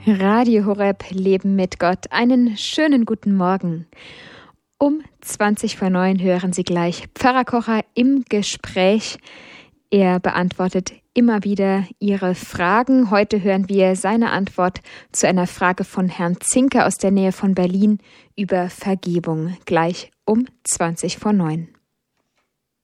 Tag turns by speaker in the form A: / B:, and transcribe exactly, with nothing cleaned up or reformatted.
A: Radio Horeb, Leben mit Gott. Einen schönen guten Morgen. Um zwanzig vor neun hören Sie gleich Pfarrer Kocher im Gespräch. Er beantwortet immer wieder Ihre Fragen. Heute hören wir seine Antwort zu einer Frage von Herrn Zinke aus der Nähe von Berlin über Vergebung. Gleich um zwanzig vor neun.